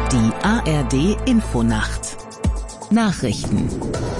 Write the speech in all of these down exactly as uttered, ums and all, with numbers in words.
Die A R D-Infonacht. Nachrichten.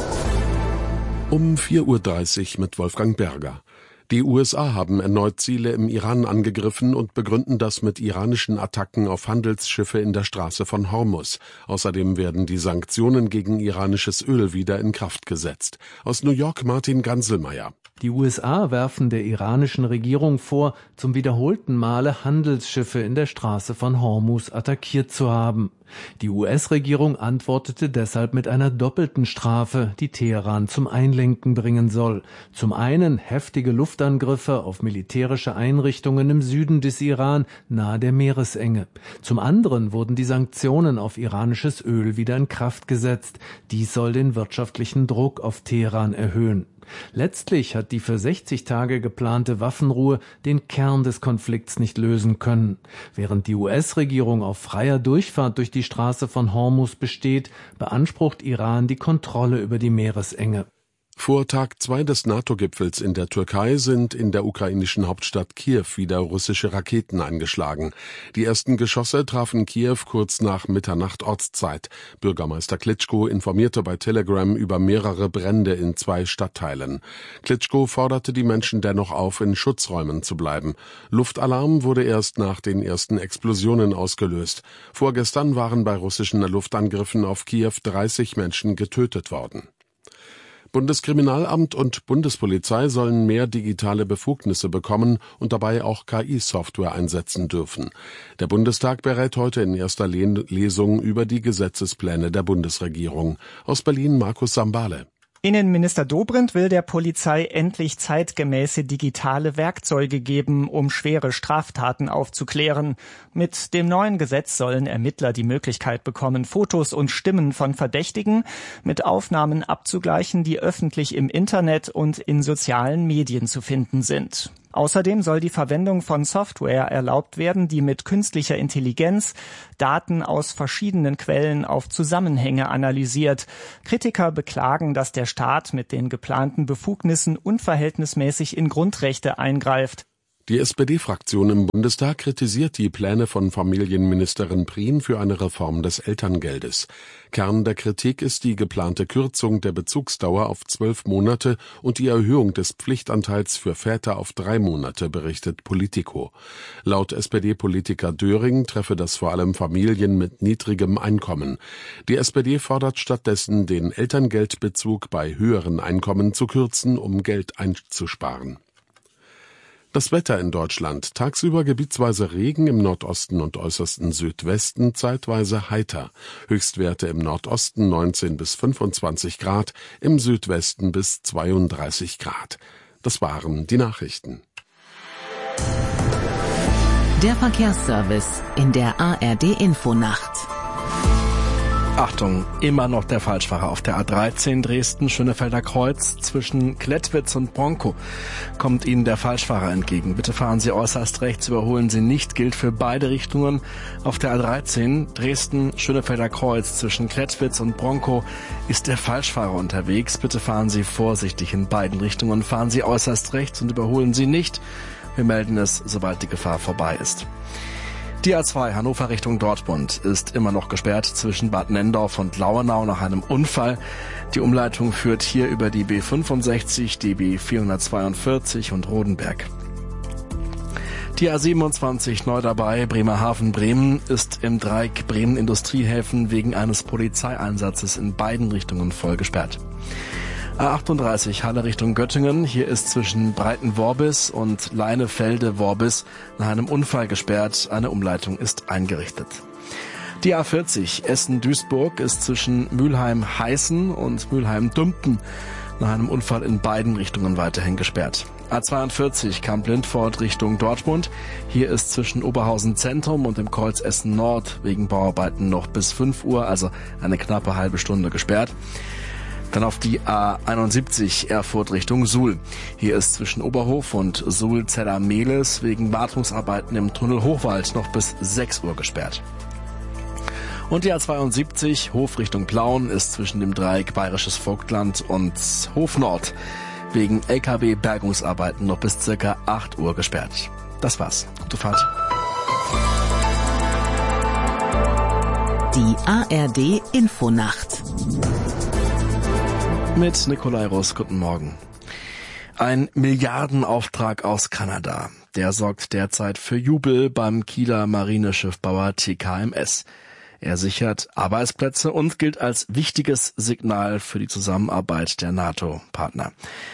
Um vier Uhr dreißig mit Wolfgang Berger. Die U S A haben erneut Ziele im Iran angegriffen und begründen das mit iranischen Attacken auf Handelsschiffe in der Straße von Hormuz. Außerdem werden die Sanktionen gegen iranisches Öl wieder in Kraft gesetzt. Aus New York Martin Ganselmeier. Die U S A werfen der iranischen Regierung vor, zum wiederholten Male Handelsschiffe in der Straße von Hormuz attackiert zu haben. Die U S-Regierung antwortete deshalb mit einer doppelten Strafe, die Teheran zum Einlenken bringen soll. Zum einen heftige Luftangriffe auf militärische Einrichtungen im Süden des Iran nahe der Meeresenge. Zum anderen wurden die Sanktionen auf iranisches Öl wieder in Kraft gesetzt. Dies soll den wirtschaftlichen Druck auf Teheran erhöhen. Letztlich hat die für sechzig Tage geplante Waffenruhe den Kern des Konflikts nicht lösen können. Während die U S-Regierung auf freier Durchfahrt durch die Straße von Hormuz besteht, beansprucht Iran die Kontrolle über die Meeresenge. Vor Tag zwei des NATO-Gipfels in der Türkei sind in der ukrainischen Hauptstadt Kiew wieder russische Raketen eingeschlagen. Die ersten Geschosse trafen Kiew kurz nach Mitternacht Ortszeit. Bürgermeister Klitschko informierte bei Telegram über mehrere Brände in zwei Stadtteilen. Klitschko forderte die Menschen dennoch auf, in Schutzräumen zu bleiben. Luftalarm wurde erst nach den ersten Explosionen ausgelöst. Vorgestern waren bei russischen Luftangriffen auf Kiew dreißig Menschen getötet worden. Bundeskriminalamt und Bundespolizei sollen mehr digitale Befugnisse bekommen und dabei auch K I-Software einsetzen dürfen. Der Bundestag berät heute in erster Lesung über die Gesetzespläne der Bundesregierung. Aus Berlin Markus Sambale. Innenminister Dobrindt will der Polizei endlich zeitgemäße digitale Werkzeuge geben, um schwere Straftaten aufzuklären. Mit dem neuen Gesetz sollen Ermittler die Möglichkeit bekommen, Fotos und Stimmen von Verdächtigen mit Aufnahmen abzugleichen, die öffentlich im Internet und in sozialen Medien zu finden sind. Außerdem soll die Verwendung von Software erlaubt werden, die mit künstlicher Intelligenz Daten aus verschiedenen Quellen auf Zusammenhänge analysiert. Kritiker beklagen, dass der Staat mit den geplanten Befugnissen unverhältnismäßig in Grundrechte eingreift. Die S P D-Fraktion im Bundestag kritisiert die Pläne von Familienministerin Prien für eine Reform des Elterngeldes. Kern der Kritik ist die geplante Kürzung der Bezugsdauer auf zwölf Monate und die Erhöhung des Pflichtanteils für Väter auf drei Monate, berichtet Politico. Laut S P D-Politiker Döring treffe das vor allem Familien mit niedrigem Einkommen. Die S P D fordert stattdessen, den Elterngeldbezug bei höheren Einkommen zu kürzen, um Geld einzusparen. Das Wetter in Deutschland. Tagsüber gebietsweise Regen im Nordosten und äußersten Südwesten, zeitweise heiter. Höchstwerte im Nordosten neunzehn bis fünfundzwanzig Grad, im Südwesten bis zweiunddreißig Grad. Das waren die Nachrichten. Der Verkehrsservice in der A R D-Infonacht. Achtung, immer noch der Falschfahrer auf der A dreizehn Dresden-Schönefelder Kreuz zwischen Klettwitz und Bronkow. Kommt Ihnen der Falschfahrer entgegen. Bitte fahren Sie äußerst rechts, überholen Sie nicht. Gilt für beide Richtungen. Auf der A dreizehn Dresden-Schönefelder Kreuz zwischen Klettwitz und Bronkow ist der Falschfahrer unterwegs. Bitte fahren Sie vorsichtig in beiden Richtungen. Fahren Sie äußerst rechts und überholen Sie nicht. Wir melden es, sobald die Gefahr vorbei ist. Die A zwei Hannover Richtung Dortmund ist immer noch gesperrt zwischen Bad Nenndorf und Lauenau nach einem Unfall. Die Umleitung führt hier über die B fünfundsechzig, die B vierhundertzweiundvierzig und Rodenberg. Die A siebenundzwanzig neu dabei, Bremerhaven-Bremen, ist im Dreieck Bremen-Industriehäfen wegen eines Polizeieinsatzes in beiden Richtungen voll gesperrt. A achtunddreißig Halle Richtung Göttingen. Hier ist zwischen Breitenworbis und Leinefelde-Worbis nach einem Unfall gesperrt. Eine Umleitung ist eingerichtet. Die A vierzig Essen-Duisburg ist zwischen Mülheim-Heißen und Mülheim-Dümpten nach einem Unfall in beiden Richtungen weiterhin gesperrt. A zweiundvierzig Kamp-Lindfort Richtung Dortmund. Hier ist zwischen Oberhausen Zentrum und dem Kreuz Essen Nord wegen Bauarbeiten noch bis fünf Uhr, also eine knappe halbe Stunde gesperrt. Dann auf die A einundsiebzig Erfurt Richtung Suhl. Hier ist zwischen Oberhof und Suhl-Zeller-Mehles wegen Wartungsarbeiten im Tunnel Hochwald noch bis sechs Uhr gesperrt. Und die A zweiundsiebzig Hof Richtung Plauen ist zwischen dem Dreieck Bayerisches Vogtland und Hof Nord wegen L K W-Bergungsarbeiten noch bis circa acht Uhr gesperrt. Das war's. Gute Fahrt. Die A R D Infonacht. Mit Nikolai Ross, guten Morgen. Ein Milliardenauftrag aus Kanada. Der sorgt derzeit für Jubel beim Kieler Marineschiffbauer T K M S. Er sichert Arbeitsplätze und gilt als wichtiges Signal für die Zusammenarbeit der NATO-Partner.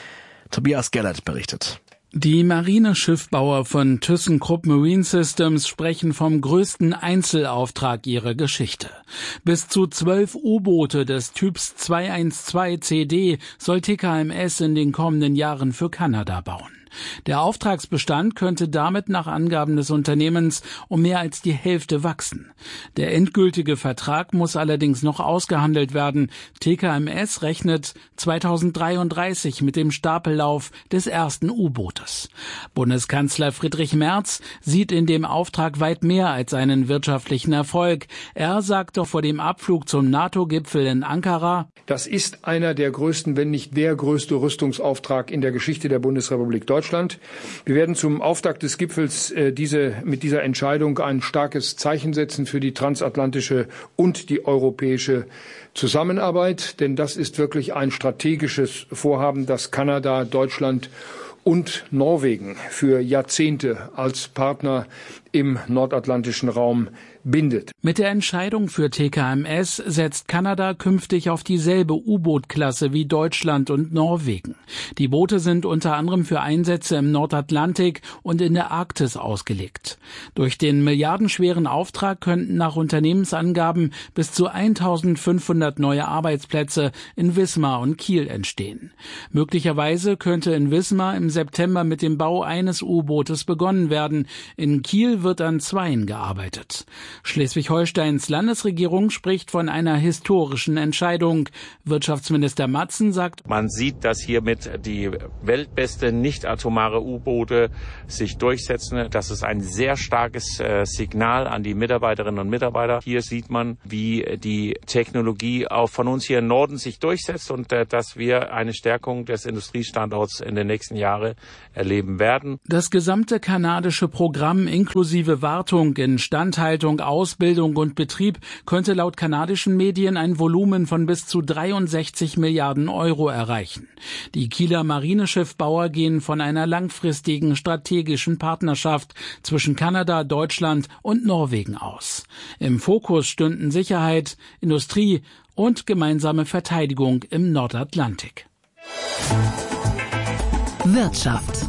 Tobias Gellert berichtet. Die Marineschiffbauer von ThyssenKrupp Marine Systems sprechen vom größten Einzelauftrag ihrer Geschichte. Bis zu zwölf U-Boote des Typs zweihundertzwölf C D soll T K M S in den kommenden Jahren für Kanada bauen. Der Auftragsbestand könnte damit nach Angaben des Unternehmens um mehr als die Hälfte wachsen. Der endgültige Vertrag muss allerdings noch ausgehandelt werden. T K M S rechnet zweitausenddreiunddreißig mit dem Stapellauf des ersten U-Bootes. Bundeskanzler Friedrich Merz sieht in dem Auftrag weit mehr als einen wirtschaftlichen Erfolg. Er sagte vor dem Abflug zum NATO-Gipfel in Ankara: Das ist einer der größten, wenn nicht der größte Rüstungsauftrag in der Geschichte der Bundesrepublik Deutschland. Wir werden zum Auftakt des Gipfels äh, diese, mit dieser Entscheidung ein starkes Zeichen setzen für die transatlantische und die europäische Zusammenarbeit. Denn das ist wirklich ein strategisches Vorhaben, das Kanada, Deutschland und Norwegen für Jahrzehnte als Partner im nordatlantischen Raum bindet. Mit der Entscheidung für T K M S setzt Kanada künftig auf dieselbe U-Boot-Klasse wie Deutschland und Norwegen. Die Boote sind unter anderem für Einsätze im Nordatlantik und in der Arktis ausgelegt. Durch den milliardenschweren Auftrag könnten nach Unternehmensangaben bis zu eintausendfünfhundert neue Arbeitsplätze in Wismar und Kiel entstehen. Möglicherweise könnte in Wismar im September mit dem Bau eines U-Bootes begonnen werden. In Kiel wird an zweien gearbeitet. Schleswig-Holsteins Landesregierung spricht von einer historischen Entscheidung. Wirtschaftsminister Matzen sagt: Man sieht, dass hiermit die weltbeste nicht-atomare U-Boote sich durchsetzen. Das ist ein sehr starkes äh, Signal an die Mitarbeiterinnen und Mitarbeiter. Hier sieht man, wie die Technologie auch von uns hier im Norden sich durchsetzt und äh, dass wir eine Stärkung des Industriestandorts in den nächsten Jahren erleben werden. Das gesamte kanadische Programm inklusive Wartung, Instandhaltung, Ausbildung und Betrieb könnte laut kanadischen Medien ein Volumen von bis zu dreiundsechzig Milliarden Euro erreichen. Die Kieler Marineschiffbauer gehen von einer langfristigen strategischen Partnerschaft zwischen Kanada, Deutschland und Norwegen aus. Im Fokus stünden Sicherheit, Industrie und gemeinsame Verteidigung im Nordatlantik. Wirtschaft.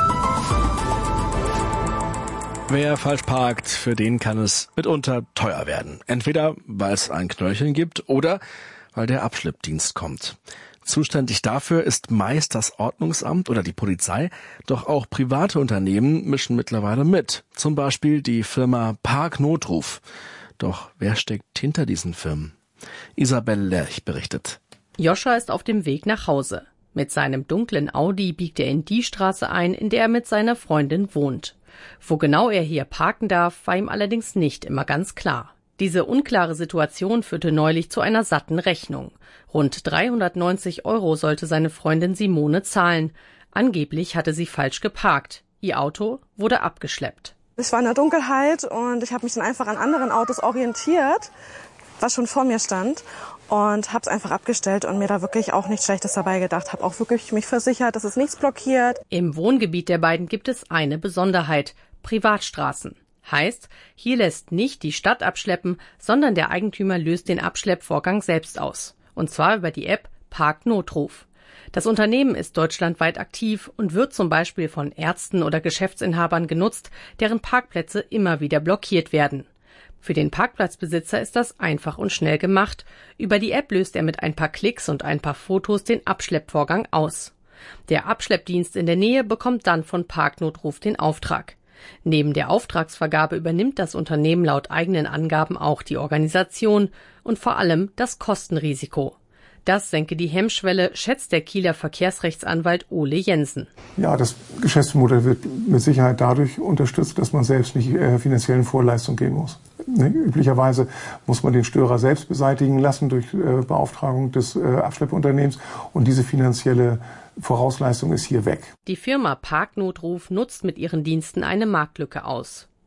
Wer falsch parkt, für den kann es mitunter teuer werden. Entweder weil es ein Knöllchen gibt oder weil der Abschleppdienst kommt. Zuständig dafür ist meist das Ordnungsamt oder die Polizei, doch auch private Unternehmen mischen mittlerweile mit. Zum Beispiel die Firma Parknotruf. Doch wer steckt hinter diesen Firmen? Isabel Lerch berichtet. Joscha ist auf dem Weg nach Hause. Mit seinem dunklen Audi biegt er in die Straße ein, in der er mit seiner Freundin wohnt. Wo genau er hier parken darf, war ihm allerdings nicht immer ganz klar. Diese unklare Situation führte neulich zu einer satten Rechnung. Rund dreihundertneunzig Euro sollte seine Freundin Simone zahlen. Angeblich hatte sie falsch geparkt. Ihr Auto wurde abgeschleppt. Ich war in der Dunkelheit und ich habe mich dann einfach an anderen Autos orientiert, was schon vor mir stand. Und habe es einfach abgestellt und mir da wirklich auch nichts Schlechtes dabei gedacht. Habe auch wirklich mich versichert, dass es nichts blockiert. Im Wohngebiet der beiden gibt es eine Besonderheit: Privatstraßen. Heißt, hier lässt nicht die Stadt abschleppen, sondern der Eigentümer löst den Abschleppvorgang selbst aus. Und zwar über die App Parknotruf. Das Unternehmen ist deutschlandweit aktiv und wird zum Beispiel von Ärzten oder Geschäftsinhabern genutzt, deren Parkplätze immer wieder blockiert werden. Für den Parkplatzbesitzer ist das einfach und schnell gemacht. Über die App löst er mit ein paar Klicks und ein paar Fotos den Abschleppvorgang aus. Der Abschleppdienst in der Nähe bekommt dann von Parknotruf den Auftrag. Neben der Auftragsvergabe übernimmt das Unternehmen laut eigenen Angaben auch die Organisation und vor allem das Kostenrisiko. Das senke die Hemmschwelle, schätzt der Kieler Verkehrsrechtsanwalt Ole Jensen. Ja, das Geschäftsmodell wird mit Sicherheit dadurch unterstützt, dass man selbst nicht äh, finanziellen Vorleistung gehen muss. Ne? Üblicherweise muss man den Störer selbst beseitigen lassen durch äh, Beauftragung des äh, Abschleppunternehmens und diese finanzielle Vorausleistung ist hier weg. Die Firma Parknotruf nutzt mit ihren Diensten eine Marktlücke aus.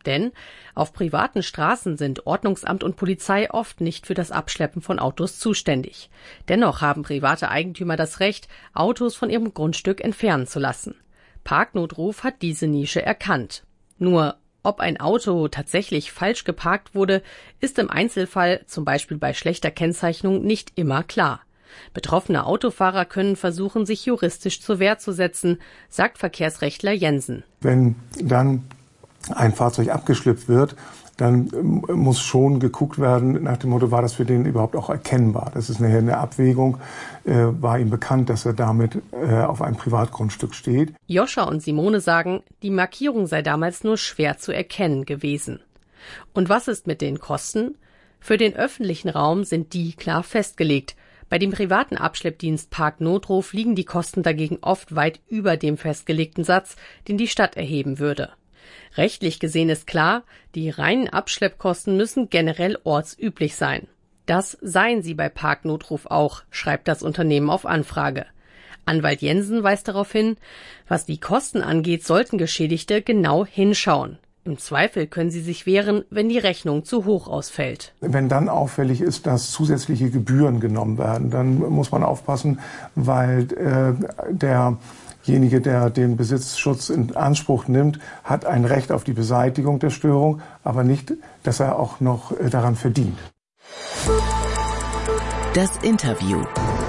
Denn auf privaten Straßen sind Ordnungsamt und Polizei oft nicht für das Abschleppen von Autos zuständig. Dennoch haben private Eigentümer das Recht, Autos von ihrem Grundstück entfernen zu lassen. Parknotruf hat diese Nische erkannt. Nur, ob ein Auto tatsächlich falsch geparkt wurde, ist im Einzelfall, zum Beispiel bei schlechter Kennzeichnung, nicht immer klar. Betroffene Autofahrer können versuchen, sich juristisch zur Wehr zu setzen, sagt Verkehrsrechtler Jensen. Wenn dann ein Fahrzeug abgeschleppt wird, dann muss schon geguckt werden nach dem Motto, war das für den überhaupt auch erkennbar? Das ist nachher eine Abwägung. Äh, war ihm bekannt, dass er damit äh, auf einem Privatgrundstück steht? Joscha und Simone sagen, die Markierung sei damals nur schwer zu erkennen gewesen. Und was ist mit den Kosten? Für den öffentlichen Raum sind die klar festgelegt. Bei dem privaten Abschleppdienst Parknotruf liegen die Kosten dagegen oft weit über dem festgelegten Satz, den die Stadt erheben würde. Rechtlich gesehen ist klar, die reinen Abschleppkosten müssen generell ortsüblich sein. Das seien sie bei Parknotruf auch, schreibt das Unternehmen auf Anfrage. Anwalt Jensen weist darauf hin, was die Kosten angeht, sollten Geschädigte genau hinschauen. Im Zweifel können sie sich wehren, wenn die Rechnung zu hoch ausfällt. Wenn dann auffällig ist, dass zusätzliche Gebühren genommen werden, dann muss man aufpassen, weil äh, der Derjenige, der den Besitzschutz in Anspruch nimmt, hat ein Recht auf die Beseitigung der Störung, aber nicht, dass er auch noch daran verdient. Das Interview.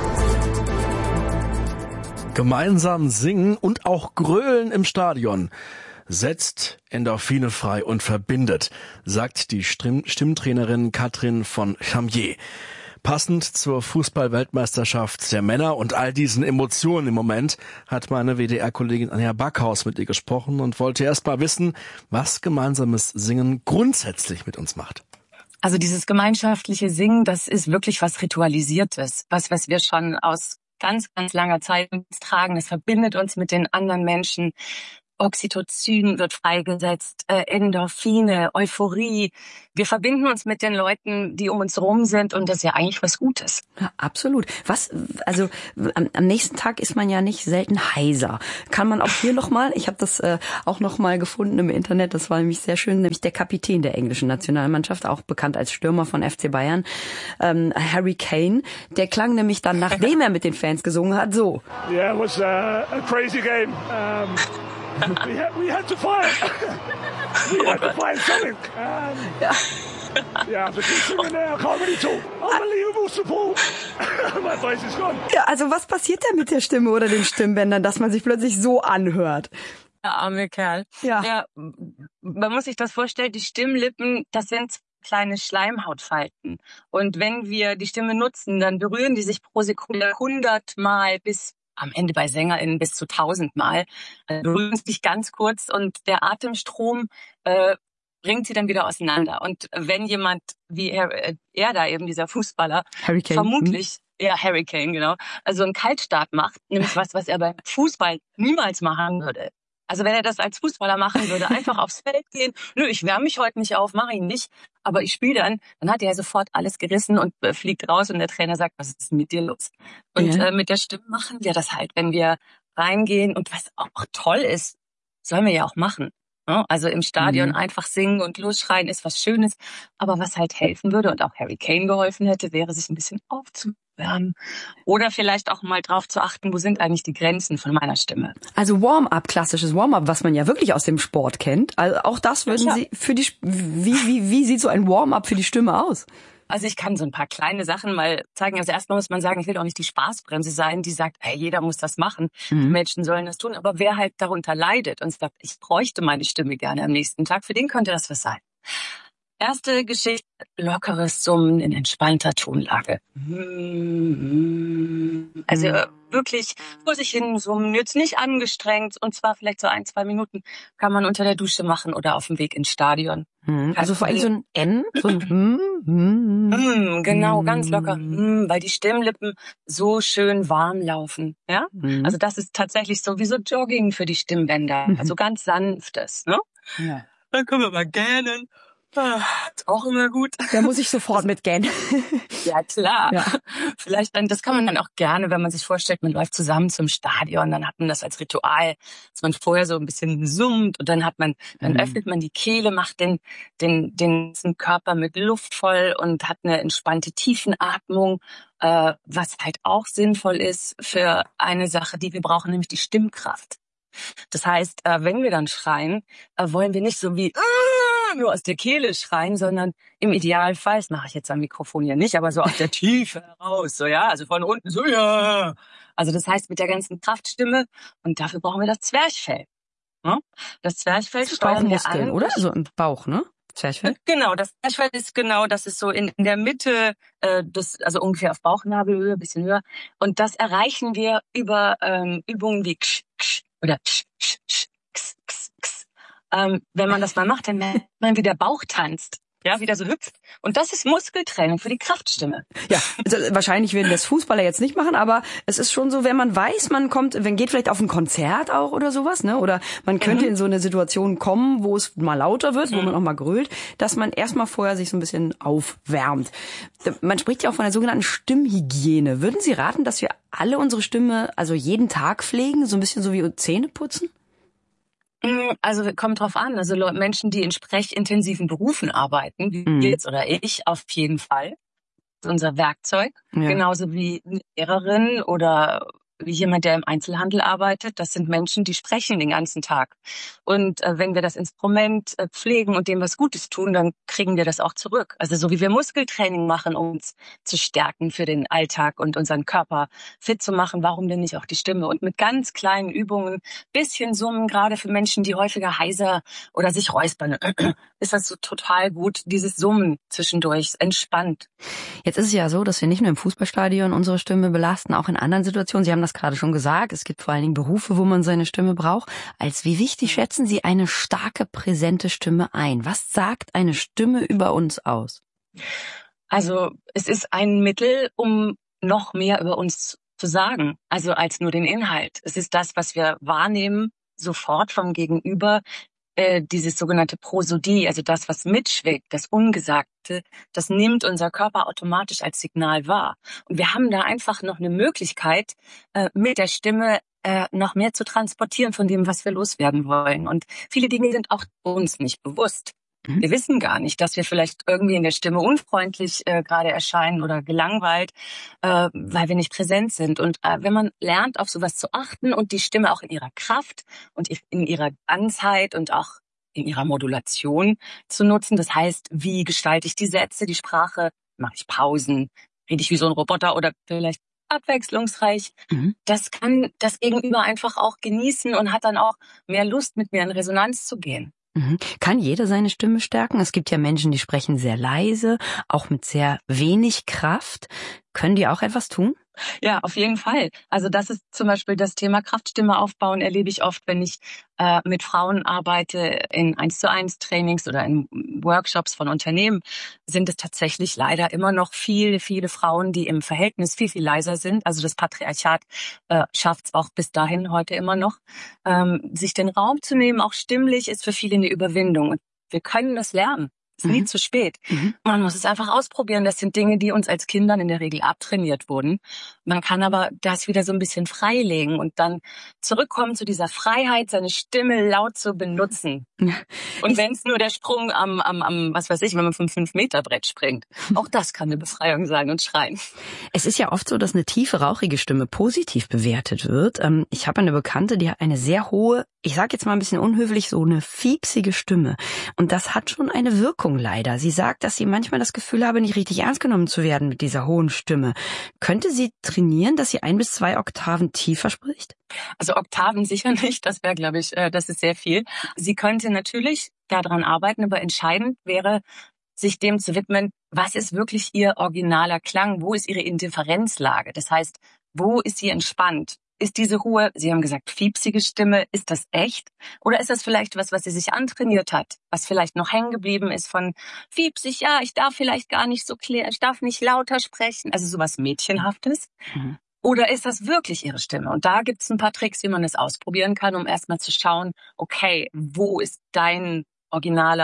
Gemeinsam singen und auch grölen im Stadion setzt Endorphine frei und verbindet, sagt die Stimm- Stimmtrainerin Katrin von Chamier. Passend zur Fußball-Weltmeisterschaft der Männer und all diesen Emotionen im Moment hat meine W D R-Kollegin Anja Backhaus mit ihr gesprochen und wollte erst mal wissen, was gemeinsames Singen grundsätzlich mit uns macht. Also dieses gemeinschaftliche Singen, das ist wirklich was Ritualisiertes, was, was wir schon aus ganz, ganz langer Zeit tragen. Das verbindet uns mit den anderen Menschen. Oxytocin wird freigesetzt, äh, Endorphine, Euphorie. Wir verbinden uns mit den Leuten, die um uns rum sind, und das ist ja eigentlich was Gutes. Ja, absolut. Was, also am, am nächsten Tag ist man ja nicht selten heiser. Kann man auch hier nochmal, ich habe das äh, auch nochmal gefunden im Internet, das war nämlich sehr schön, nämlich der Kapitän der englischen Nationalmannschaft, auch bekannt als Stürmer von F C Bayern, ähm, Harry Kane, der klang nämlich dann, nachdem er mit den Fans gesungen hat, so. Yeah, it was uh, a crazy game. Um We had, we had to find, we had to find something. Um, ja. Yeah, but singing there, I can't really talk. Unbelievable support. My voice is gone. Ja, also was passiert da mit der Stimme oder den Stimmbändern, dass man sich plötzlich so anhört? Der arme Kerl. Ja. Ja, man muss sich das vorstellen, die Stimmlippen, das sind kleine Schleimhautfalten. Und wenn wir die Stimme nutzen, dann berühren die sich pro Sekunde hundertmal bis am Ende bei SängerInnen bis zu tausendmal, äh, berühren sich ganz kurz und der Atemstrom äh, bringt sie dann wieder auseinander. Und wenn jemand wie er, äh, er da eben, dieser Fußballer, Harry Kane. vermutlich, ja, Harry Kane, genau, also einen Kaltstart macht, nämlich was, was er beim Fußball niemals machen würde. Also wenn er das als Fußballer machen würde, einfach aufs Feld gehen, nö, ich wärme mich heute nicht auf, mache ich nicht, aber ich spiele dann, dann hat er sofort alles gerissen und äh, fliegt raus und der Trainer sagt, was ist mit dir los? Und Ja. äh, mit der Stimme machen wir das halt, wenn wir reingehen, und was auch toll ist, sollen wir ja auch machen. Ne? Also im Stadion Mhm. einfach singen und losschreien ist was Schönes, aber was halt helfen würde und auch Harry Kane geholfen hätte, wäre sich ein bisschen aufzuwärmen. Oder vielleicht auch mal drauf zu achten, wo sind eigentlich die Grenzen von meiner Stimme. Also Warm-up, klassisches Warm-up, was man ja wirklich aus dem Sport kennt. Also auch das würden Ja. Sie für die, wie, wie, wie sieht so ein Warm-up für die Stimme aus? Also ich kann so ein paar kleine Sachen mal zeigen. Also erstmal muss man sagen, ich will auch nicht die Spaßbremse sein, die sagt, hey, jeder muss das machen. Mhm. Menschen sollen das tun. Aber wer halt darunter leidet und sagt, ich bräuchte meine Stimme gerne am nächsten Tag, für den könnte das was sein. Erste Geschichte, lockeres Summen in entspannter Tonlage. Also äh, wirklich vor sich hin summen, jetzt nicht angestrengt, und zwar vielleicht so ein, zwei Minuten kann man unter der Dusche machen oder auf dem Weg ins Stadion. Mhm. Also vor allem so ein N, so ein hm, hm, Mm, genau, ganz locker, mm, weil die Stimmlippen so schön warm laufen. Ja, Mhm. also das ist tatsächlich so wie so Jogging für die Stimmbänder, Mhm. also ganz sanftes. Ne? Ja. Dann können wir mal gähnen. Ist auch immer gut. Da muss ich sofort mitgehen. Ja, klar. Ja. Vielleicht dann, das kann man dann auch gerne, wenn man sich vorstellt, man läuft zusammen zum Stadion, dann hat man das als Ritual, dass man vorher so ein bisschen summt und dann hat man, dann mhm. öffnet man die Kehle, macht den, den, den Körper mit Luft voll und hat eine entspannte Tiefenatmung, äh, was halt auch sinnvoll ist für eine Sache, die wir brauchen, nämlich die Stimmkraft. Das heißt, äh, wenn wir dann schreien, äh, wollen wir nicht so wie äh, nur aus der Kehle schreien, sondern im Idealfall, das mache ich jetzt am Mikrofon hier nicht, aber so aus der Tiefe heraus, so ja, also von unten so ja. Also das heißt mit der ganzen Kraftstimme und dafür brauchen wir das Zwerchfell. Ne? Das Zwerchfell das steuern wir an. Oder? Also im Bauch, ne? Zwerchfell? Genau, das Zwerchfell ist genau, das ist so in, in der Mitte, äh, das, also ungefähr auf Bauchnabelhöhe, ein bisschen höher. Und das erreichen wir über ähm, Übungen wie ksch, ksch, oder ksch, ksch, ksch, ksch, ksch, ksch. Ähm, wenn man das mal macht, dann merkt man, wie der Bauch tanzt. Ja, wieder so hüpft. Und das ist Muskeltraining für die Kraftstimme. Ja, also wahrscheinlich werden das Fußballer jetzt nicht machen, aber es ist schon so, wenn man weiß, man kommt, wenn geht vielleicht auf ein Konzert auch oder sowas, ne? Oder man könnte mhm. in so eine Situation kommen, wo es mal lauter wird, mhm. wo man auch mal grölt, dass man erstmal vorher sich so ein bisschen aufwärmt. Man spricht ja auch von der sogenannten Stimmhygiene. Würden Sie raten, dass wir alle unsere Stimme also jeden Tag pflegen, so ein bisschen so wie Zähne putzen? Also kommt drauf an. Also Menschen, die in sprechintensiven Berufen arbeiten, wie Mhm. jetzt oder ich, auf jeden Fall. Das ist unser Werkzeug. Ja. Genauso wie eine Lehrerin oder wie jemand, der im Einzelhandel arbeitet. Das sind Menschen, die sprechen den ganzen Tag. Und äh, wenn wir das Instrument äh, pflegen und dem was Gutes tun, dann kriegen wir das auch zurück. Also so wie wir Muskeltraining machen, um uns zu stärken für den Alltag und unseren Körper fit zu machen, warum denn nicht auch die Stimme? Und mit ganz kleinen Übungen, bisschen summen, gerade für Menschen, die häufiger heiser oder sich räuspern, ist das so total gut, dieses Summen zwischendurch, entspannt. Jetzt ist es ja so, dass wir nicht nur im Fußballstadion unsere Stimme belasten, auch in anderen Situationen. Sie haben das gerade schon gesagt. Es gibt vor allen Dingen Berufe, wo man seine Stimme braucht. Als wie wichtig schätzen Sie eine starke, präsente Stimme ein? Was sagt eine Stimme über uns aus? Also es ist ein Mittel, um noch mehr über uns zu sagen, also als nur den Inhalt. Es ist das, was wir wahrnehmen, sofort vom Gegenüber, äh, dieses sogenannte Prosodie, also das, was mitschwingt, das Ungesagte, das nimmt unser Körper automatisch als Signal wahr. Und wir haben da einfach noch eine Möglichkeit, äh, mit der Stimme äh, noch mehr zu transportieren von dem, was wir loswerden wollen. Und viele Dinge sind auch uns nicht bewusst. Mhm. Wir wissen gar nicht, dass wir vielleicht irgendwie in der Stimme unfreundlich äh, gerade erscheinen oder gelangweilt, äh, weil wir nicht präsent sind. Und äh, wenn man lernt, auf sowas zu achten und die Stimme auch in ihrer Kraft und in ihrer Ganzheit und auch in ihrer Modulation zu nutzen, das heißt, wie gestalte ich die Sätze, die Sprache, mache ich Pausen, rede ich wie so ein Roboter oder vielleicht abwechslungsreich, Mhm. das kann das Gegenüber einfach auch genießen und hat dann auch mehr Lust, mit mir in Resonanz zu gehen. Mhm. Kann jeder seine Stimme stärken? Es gibt ja Menschen, die sprechen sehr leise, auch mit sehr wenig Kraft. Können die auch etwas tun? Ja, auf jeden Fall. Also das ist zum Beispiel das Thema Kraftstimme aufbauen, erlebe ich oft, wenn ich äh, mit Frauen arbeite in eins zu eins Trainings oder in Workshops von Unternehmen, sind es tatsächlich leider immer noch viele, viele Frauen, die im Verhältnis viel, viel leiser sind. Also das Patriarchat äh, schafft es auch bis dahin heute immer noch. Ähm, sich den Raum zu nehmen, auch stimmlich, ist für viele eine Überwindung. Und wir können das lernen. Es ist nie Mhm. zu spät. Mhm. Man muss es einfach ausprobieren. Das sind Dinge, die uns als Kindern in der Regel abtrainiert wurden. Man kann aber das wieder so ein bisschen freilegen und dann zurückkommen zu dieser Freiheit, seine Stimme laut zu benutzen. Ja. Und wenn es nur der Sprung am, am, am, was weiß ich, wenn man vom fünf Meter Brett springt, auch das kann eine Befreiung sein und schreien. Es ist ja oft so, dass eine tiefe, rauchige Stimme positiv bewertet wird. Ähm, Ich habe eine Bekannte, die hat eine sehr hohe, ich sage jetzt mal ein bisschen unhöflich, so eine fiepsige Stimme. Und das hat schon eine Wirkung leider. Sie sagt, dass sie manchmal das Gefühl habe, nicht richtig ernst genommen zu werden mit dieser hohen Stimme. Könnte sie trainieren, dass sie ein bis zwei Oktaven tiefer spricht? Also Oktaven sicher nicht, das wäre, glaube ich, äh, das ist sehr viel. Sie könnte natürlich daran arbeiten, aber entscheidend wäre, sich dem zu widmen, was ist wirklich ihr originaler Klang, wo ist ihre Indifferenzlage? Das heißt, wo ist sie entspannt? Ist diese Ruhe, Sie haben gesagt, fiepsige Stimme, ist das echt? Oder ist das vielleicht was, was sie sich antrainiert hat? Was vielleicht noch hängen geblieben ist von fiepsig, ja, ich darf vielleicht gar nicht so klar, ich darf nicht lauter sprechen, also sowas Mädchenhaftes. Mhm. Oder ist das wirklich ihre Stimme? Und da gibt es ein paar Tricks, wie man es ausprobieren kann, um erstmal zu schauen, okay, wo ist dein originaler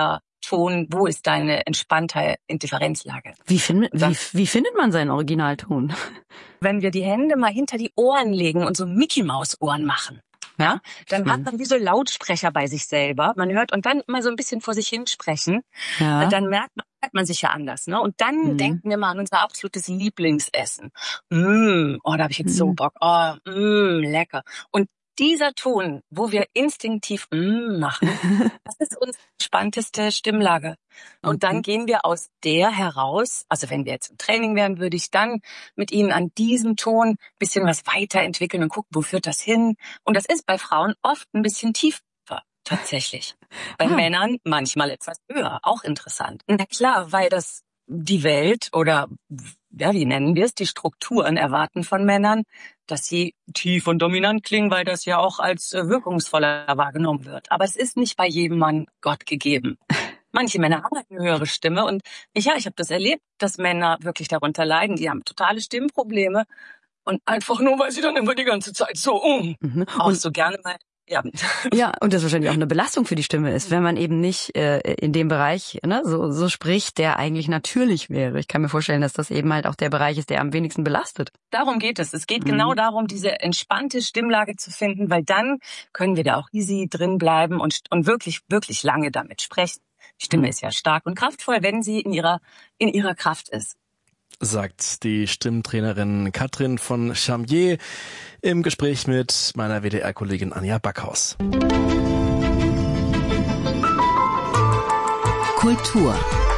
Ton, wo ist deine entspannte Indifferenzlage? Wie, find, wie, wie findet man seinen Originalton? Wenn wir die Hände mal hinter die Ohren legen und so Mickey-Maus-Ohren machen, ja, dann mhm. hat man wie so Lautsprecher bei sich selber. Man hört und dann mal so ein bisschen vor sich hin sprechen. Ja. Dann merkt man, merkt man sich ja anders, ne? Und dann mhm. denken wir mal an unser absolutes Lieblingsessen. Mm, oh, da habe ich jetzt mhm. so Bock. Oh, mm, lecker. Und dieser Ton, wo wir instinktiv mm machen, das ist unsere entspannteste Stimmlage. Und okay. dann gehen wir aus der heraus, also wenn wir jetzt im Training wären, würde ich dann mit Ihnen an diesem Ton ein bisschen was weiterentwickeln und gucken, wo führt das hin. Und das ist bei Frauen oft ein bisschen tiefer, tatsächlich. Bei ah. Männern manchmal etwas höher, auch interessant. Na klar, weil das die Welt oder, ja, wie nennen wir es, die Strukturen erwarten von Männern, dass sie tief und dominant klingen, weil das ja auch als wirkungsvoller wahrgenommen wird. Aber es ist nicht bei jedem Mann Gott gegeben. Manche Männer haben halt eine höhere Stimme und ich, ja, ich habe das erlebt, dass Männer wirklich darunter leiden. Die haben totale Stimmprobleme und einfach nur, weil sie dann immer die ganze Zeit so, uh, mhm. auch so gerne mal. Ja. ja, und das wahrscheinlich auch eine Belastung für die Stimme ist, wenn man eben nicht äh, in dem Bereich ne, so, so spricht, der eigentlich natürlich wäre. Ich kann mir vorstellen, dass das eben halt auch der Bereich ist, der am wenigsten belastet. Darum geht es. Es geht mhm. genau darum, diese entspannte Stimmlage zu finden, weil dann können wir da auch easy drin bleiben und, und wirklich, wirklich lange damit sprechen. Die Stimme mhm. ist ja stark und kraftvoll, wenn sie in ihrer, in ihrer Kraft ist. Sagt die Stimmtrainerin Katrin von Chamier im Gespräch mit meiner W D R-Kollegin Anja Backhaus. Kultur.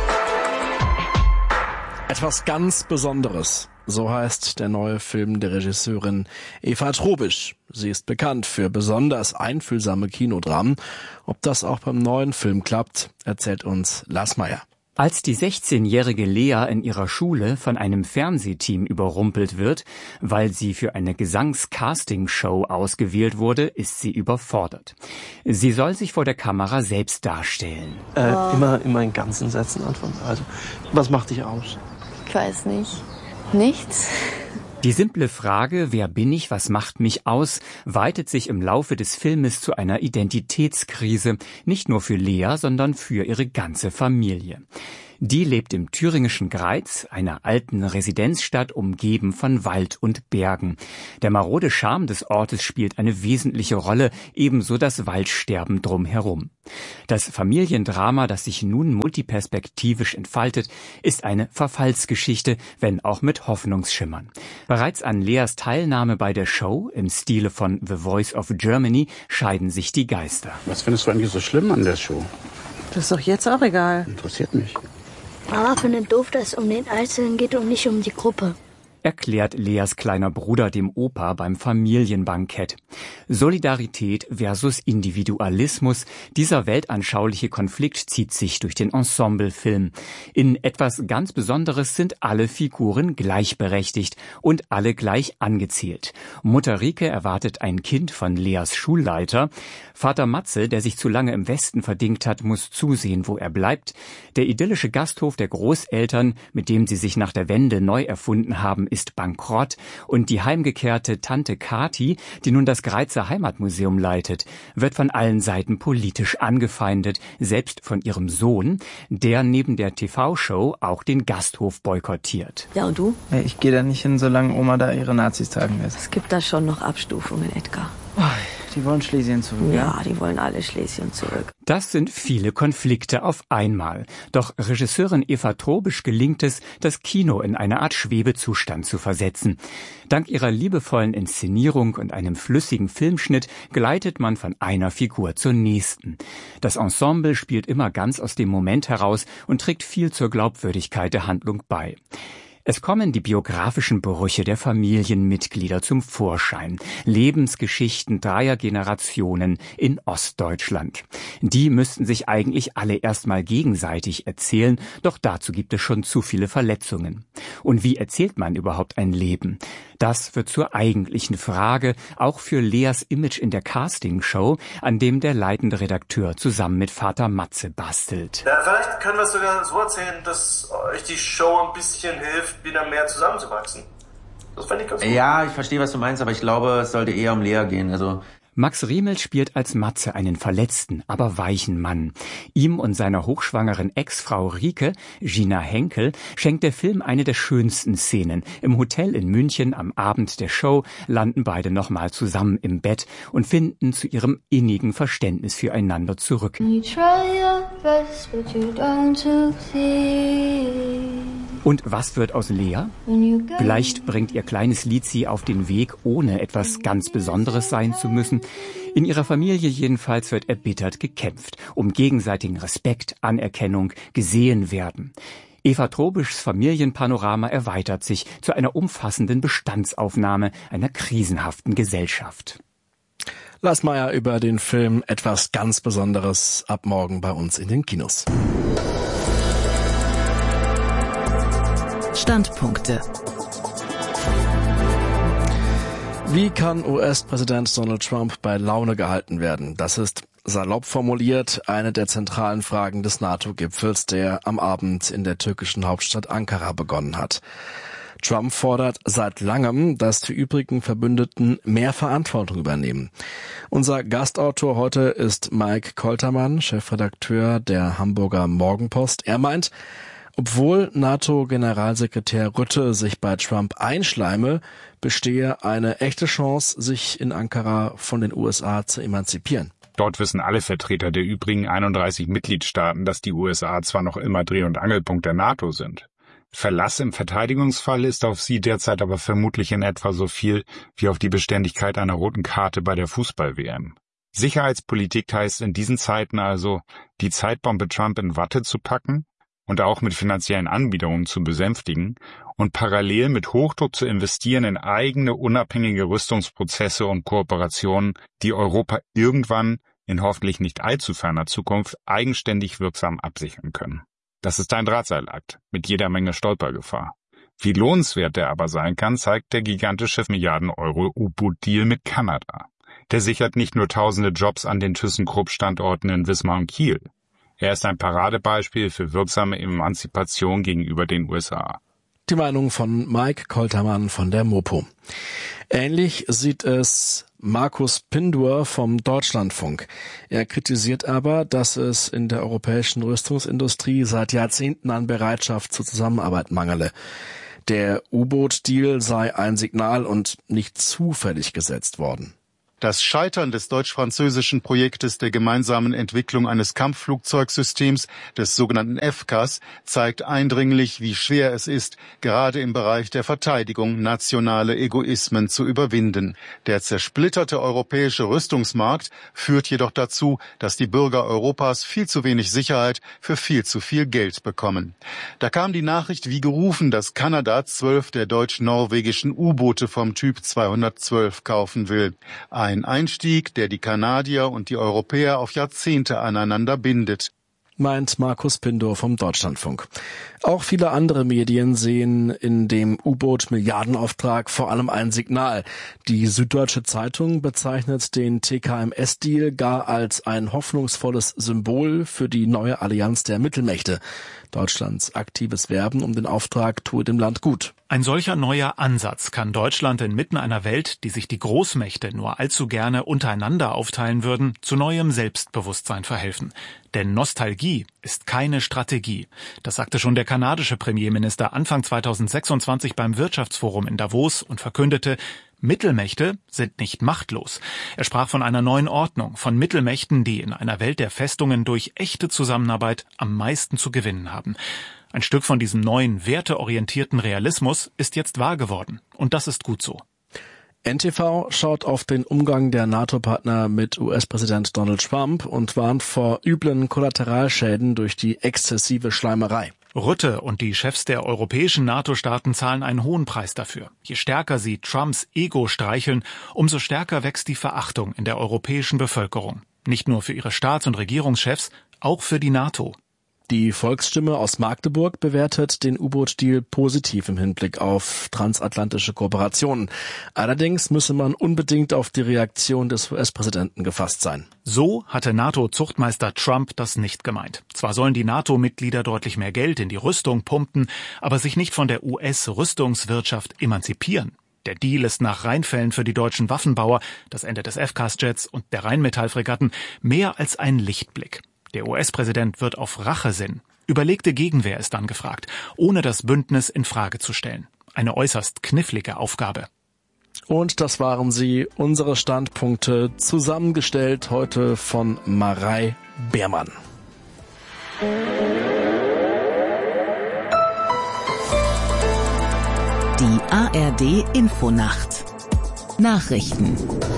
Etwas ganz Besonderes. So heißt der neue Film der Regisseurin Eva Trobisch. Sie ist bekannt für besonders einfühlsame Kinodramen. Ob das auch beim neuen Film klappt, erzählt uns Lars Meyer. Als die sechzehnjährige Lea in ihrer Schule von einem Fernsehteam überrumpelt wird, weil sie für eine Gesangs-Casting-Show ausgewählt wurde, ist sie überfordert. Sie soll sich vor der Kamera selbst darstellen. Äh, oh. immer, immer in ganzen Sätzen antworten. Also, was macht dich aus? Ich weiß nicht. Nichts. Die simple Frage, wer bin ich, was macht mich aus, weitet sich im Laufe des Filmes zu einer Identitätskrise, nicht nur für Lea, sondern für ihre ganze Familie. Die lebt im thüringischen Greiz, einer alten Residenzstadt, umgeben von Wald und Bergen. Der marode Charme des Ortes spielt eine wesentliche Rolle, ebenso das Waldsterben drumherum. Das Familiendrama, das sich nun multiperspektivisch entfaltet, ist eine Verfallsgeschichte, wenn auch mit Hoffnungsschimmern. Bereits an Leas Teilnahme bei der Show, im Stile von The Voice of Germany, scheiden sich die Geister. Was findest du eigentlich so schlimm an der Show? Das ist doch jetzt auch egal. Interessiert mich. Mama findet doof, dass es um den Einzelnen geht und nicht um die Gruppe. Erklärt Leas kleiner Bruder dem Opa beim Familienbankett. Solidarität versus Individualismus, dieser weltanschauliche Konflikt zieht sich durch den Ensemblefilm. In etwas ganz Besonderes sind alle Figuren gleichberechtigt und alle gleich angezählt. Mutter Rike erwartet ein Kind von Leas Schulleiter. Vater Matze, der sich zu lange im Westen verdingt hat, muss zusehen, wo er bleibt. Der idyllische Gasthof der Großeltern, mit dem sie sich nach der Wende neu erfunden haben, ist bankrott und die heimgekehrte Tante Kati, die nun das Greizer Heimatmuseum leitet, wird von allen Seiten politisch angefeindet, selbst von ihrem Sohn, der neben der T V-Show auch den Gasthof boykottiert. Ja, und du? Hey, ich gehe da nicht hin, solange Oma da ihre Nazis tagen lässt. Es gibt da schon noch Abstufungen, Edgar. Oh, die wollen Schlesien zurück. Ja, die wollen alle Schlesien zurück. Das sind viele Konflikte auf einmal. Doch Regisseurin Eva Trobisch gelingt es, das Kino in eine Art Schwebezustand zu versetzen. Dank ihrer liebevollen Inszenierung und einem flüssigen Filmschnitt gleitet man von einer Figur zur nächsten. Das Ensemble spielt immer ganz aus dem Moment heraus und trägt viel zur Glaubwürdigkeit der Handlung bei. Es kommen die biografischen Brüche der Familienmitglieder zum Vorschein. Lebensgeschichten dreier Generationen in Ostdeutschland. Die müssten sich eigentlich alle erstmal gegenseitig erzählen, doch dazu gibt es schon zu viele Verletzungen. Und wie erzählt man überhaupt ein Leben? Das wird zur eigentlichen Frage, auch für Leas Image in der Castingshow, an dem der leitende Redakteur zusammen mit Vater Matze bastelt. Ja, vielleicht können wir es sogar so erzählen, dass euch die Show ein bisschen hilft, wieder mehr zusammenzuwachsen. Das fände ich ganz gut. Ja, ich verstehe, was du meinst, aber ich glaube, es sollte eher um Lea gehen. Also Max Riemel spielt als Matze einen verletzten, aber weichen Mann. Ihm und seiner hochschwangeren Ex-Frau Rike, Gina Henkel, schenkt der Film eine der schönsten Szenen. Im Hotel in München am Abend der Show landen beide nochmal zusammen im Bett und finden zu ihrem innigen Verständnis füreinander zurück. Und was wird aus Lea? Vielleicht bringt ihr kleines Lied sie auf den Weg, ohne etwas ganz Besonderes sein zu müssen. In ihrer Familie jedenfalls wird erbittert gekämpft, um gegenseitigen Respekt, Anerkennung, gesehen werden. Eva Trobischs Familienpanorama erweitert sich zu einer umfassenden Bestandsaufnahme einer krisenhaften Gesellschaft. Lars Meyer über den Film Etwas ganz Besonderes ab morgen bei uns in den Kinos. Standpunkte. Wie kann U S-Präsident Donald Trump bei Laune gehalten werden? Das ist salopp formuliert eine der zentralen Fragen des NATO-Gipfels, der am Abend in der türkischen Hauptstadt Ankara begonnen hat. Trump fordert seit langem, dass die übrigen Verbündeten mehr Verantwortung übernehmen. Unser Gastautor heute ist Mike Koltermann, Chefredakteur der Hamburger Morgenpost. Er meint, obwohl NATO-Generalsekretär Rutte sich bei Trump einschleime, bestehe eine echte Chance, sich in Ankara von den U S A zu emanzipieren. Dort wissen alle Vertreter der übrigen einunddreißig Mitgliedstaaten, dass die U S A zwar noch immer Dreh- und Angelpunkt der NATO sind. Verlass im Verteidigungsfall ist auf sie derzeit aber vermutlich in etwa so viel wie auf die Beständigkeit einer roten Karte bei der Fußball-W M. Sicherheitspolitik heißt in diesen Zeiten also, die Zeitbombe Trump in Watte zu packen und auch mit finanziellen Anbiederungen zu besänftigen und parallel mit Hochdruck zu investieren in eigene unabhängige Rüstungsprozesse und Kooperationen, die Europa irgendwann in hoffentlich nicht allzu ferner Zukunft eigenständig wirksam absichern können. Das ist ein Drahtseilakt mit jeder Menge Stolpergefahr. Wie lohnenswert der aber sein kann, zeigt der gigantische Milliarden-Euro-U-Boot-Deal mit Kanada. Der sichert nicht nur tausende Jobs an den ThyssenKrupp-Standorten in Wismar und Kiel. Er ist ein Paradebeispiel für wirksame Emanzipation gegenüber den U S A. Die Meinung von Mike Koltermann von der Mopo. Ähnlich sieht es Markus Pindur vom Deutschlandfunk. Er kritisiert aber, dass es in der europäischen Rüstungsindustrie seit Jahrzehnten an Bereitschaft zur Zusammenarbeit mangele. Der U-Boot-Deal sei ein Signal und nicht zufällig gesetzt worden. Das Scheitern des deutsch-französischen Projektes der gemeinsamen Entwicklung eines Kampfflugzeugsystems, des sogenannten F C A S, zeigt eindringlich, wie schwer es ist, gerade im Bereich der Verteidigung nationale Egoismen zu überwinden. Der zersplitterte europäische Rüstungsmarkt führt jedoch dazu, dass die Bürger Europas viel zu wenig Sicherheit für viel zu viel Geld bekommen. Da kam die Nachricht wie gerufen, dass Kanada zwölf der deutsch-norwegischen U-Boote vom Typ zweihundertzwölf kaufen will. Ein Einstieg, der die Kanadier und die Europäer auf Jahrzehnte aneinander bindet, meint Markus Pindur vom Deutschlandfunk. Auch viele andere Medien sehen in dem U-Boot-Milliardenauftrag vor allem ein Signal. Die Süddeutsche Zeitung bezeichnet den T K M S-Deal gar als ein hoffnungsvolles Symbol für die neue Allianz der Mittelmächte. Deutschlands aktives Werben um den Auftrag tue dem Land gut. Ein solcher neuer Ansatz kann Deutschland inmitten einer Welt, die sich die Großmächte nur allzu gerne untereinander aufteilen würden, zu neuem Selbstbewusstsein verhelfen. Denn Nostalgie ist keine Strategie. Das sagte schon der kanadische Premierminister Anfang zweitausendsechsundzwanzig beim Wirtschaftsforum in Davos und verkündete, Mittelmächte sind nicht machtlos. Er sprach von einer neuen Ordnung, von Mittelmächten, die in einer Welt der Festungen durch echte Zusammenarbeit am meisten zu gewinnen haben. Ein Stück von diesem neuen, werteorientierten Realismus ist jetzt wahr geworden. Und das ist gut so. N T V schaut auf den Umgang der NATO-Partner mit U S-Präsident Donald Trump und warnt vor üblen Kollateralschäden durch die exzessive Schleimerei. Rutte und die Chefs der europäischen NATO-Staaten zahlen einen hohen Preis dafür. Je stärker sie Trumps Ego streicheln, umso stärker wächst die Verachtung in der europäischen Bevölkerung. Nicht nur für ihre Staats- und Regierungschefs, auch für die NATO. Die Volksstimme aus Magdeburg bewertet den U-Boot-Deal positiv im Hinblick auf transatlantische Kooperationen. Allerdings müsse man unbedingt auf die Reaktion des U S-Präsidenten gefasst sein. So hatte NATO-Zuchtmeister Trump das nicht gemeint. Zwar sollen die NATO-Mitglieder deutlich mehr Geld in die Rüstung pumpen, aber sich nicht von der U S-Rüstungswirtschaft emanzipieren. Der Deal ist nach Rheinfällen für die deutschen Waffenbauer, das Ende des F C A S-Jets und der Rheinmetall-Fregatten, mehr als ein Lichtblick. Der U S-Präsident wird auf Rache sinnen. Überlegte Gegenwehr ist dann gefragt, ohne das Bündnis in Frage zu stellen. Eine äußerst knifflige Aufgabe. Und das waren sie, unsere Standpunkte, zusammengestellt heute von Marei Beermann. Die A R D Infonacht. Nachrichten.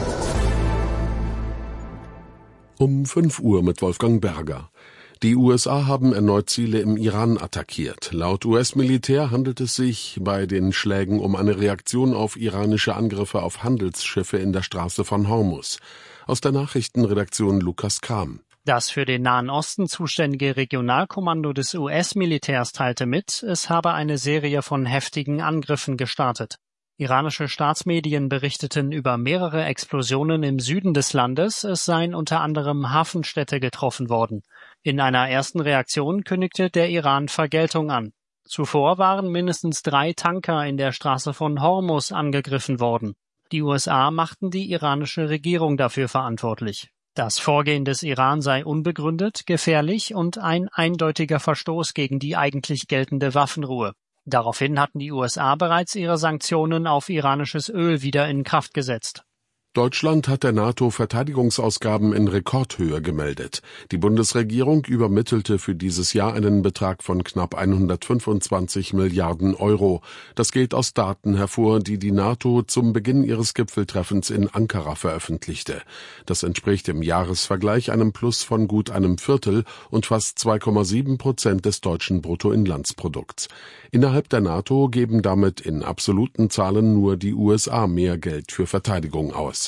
Um fünf Uhr mit Wolfgang Berger. Die U S A haben erneut Ziele im Iran attackiert. Laut U S-Militär handelt es sich bei den Schlägen um eine Reaktion auf iranische Angriffe auf Handelsschiffe in der Straße von Hormuz. Aus der Nachrichtenredaktion Lukas Kram. Das für den Nahen Osten zuständige Regionalkommando des U S-Militärs teilte mit, es habe eine Serie von heftigen Angriffen gestartet. Iranische Staatsmedien berichteten über mehrere Explosionen im Süden des Landes, es seien unter anderem Hafenstädte getroffen worden. In einer ersten Reaktion kündigte der Iran Vergeltung an. Zuvor waren mindestens drei Tanker in der Straße von Hormuz angegriffen worden. Die U S A machten die iranische Regierung dafür verantwortlich. Das Vorgehen des Iran sei unbegründet, gefährlich und ein eindeutiger Verstoß gegen die eigentlich geltende Waffenruhe. Daraufhin hatten die U S A bereits ihre Sanktionen auf iranisches Öl wieder in Kraft gesetzt. Deutschland hat der NATO Verteidigungsausgaben in Rekordhöhe gemeldet. Die Bundesregierung übermittelte für dieses Jahr einen Betrag von knapp hundertfünfundzwanzig Milliarden Euro. Das geht aus Daten hervor, die die NATO zum Beginn ihres Gipfeltreffens in Ankara veröffentlichte. Das entspricht im Jahresvergleich einem Plus von gut einem Viertel und fast zwei Komma sieben Prozent des deutschen Bruttoinlandsprodukts. Innerhalb der NATO geben damit in absoluten Zahlen nur die U S A mehr Geld für Verteidigung aus.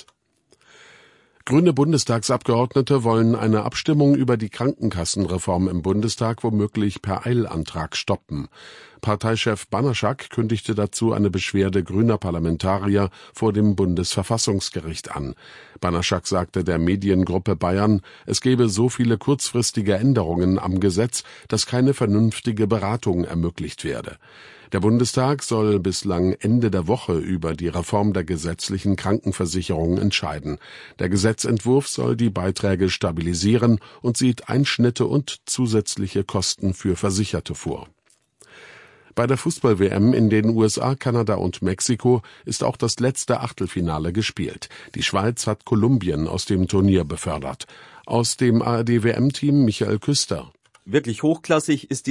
Grüne Bundestagsabgeordnete wollen eine Abstimmung über die Krankenkassenreform im Bundestag womöglich per Eilantrag stoppen. Parteichef Banaschak kündigte dazu eine Beschwerde grüner Parlamentarier vor dem Bundesverfassungsgericht an. Banaschak sagte der Mediengruppe Bayern, es gebe so viele kurzfristige Änderungen am Gesetz, dass keine vernünftige Beratung ermöglicht werde. Der Bundestag soll bislang Ende der Woche über die Reform der gesetzlichen Krankenversicherung entscheiden. Der Gesetzentwurf soll die Beiträge stabilisieren und sieht Einschnitte und zusätzliche Kosten für Versicherte vor. Bei der Fußball-W M in den U S A, Kanada und Mexiko ist auch das letzte Achtelfinale gespielt. Die Schweiz hat Kolumbien aus dem Turnier befördert. Aus dem A R D-W M-Team Michael Küster. Wirklich hochklassig ist die